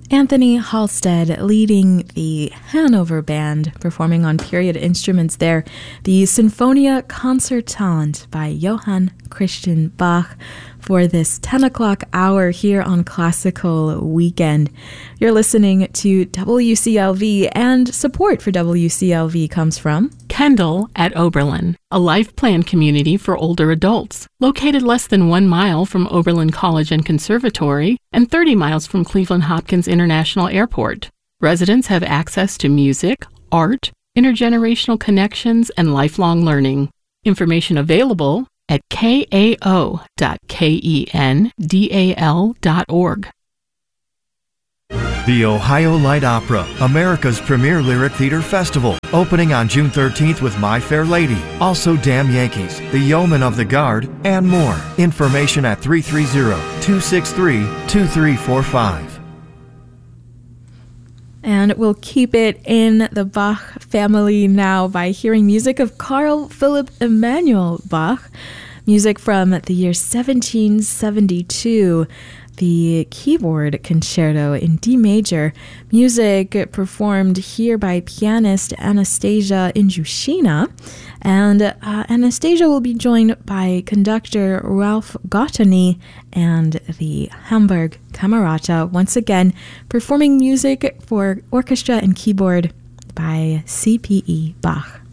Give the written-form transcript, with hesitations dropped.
Anthony Halstead leading the Hanover Band, performing on period instruments there, the Sinfonia Concertante by Johann Christian Bach for this 10 o'clock hour here on Classical Weekend. You're listening to WCLV, and support for WCLV comes from Kendall at Oberlin, a life plan community for older adults, located less than 1 mile from Oberlin College and Conservatory and 30 miles from Cleveland Hopkins International Airport. Residents have access to music, art, intergenerational connections, and lifelong learning. Information available at kao.kendal.org. The Ohio Light Opera, America's premier lyric theater festival, opening on June 13th with My Fair Lady, also Damn Yankees, The Yeomen of the Guard, and more. Information at 330-263-2345. And we'll keep it in the Bach family now by hearing music of Carl Philipp Emanuel Bach, music from the year 1772, the keyboard concerto in D major, music performed here by pianist Anastasia Injushina. And Anastasia will be joined by conductor Ralph Gottany and the Hamburg Camerata, once again performing music for orchestra and keyboard by C.P.E. Bach.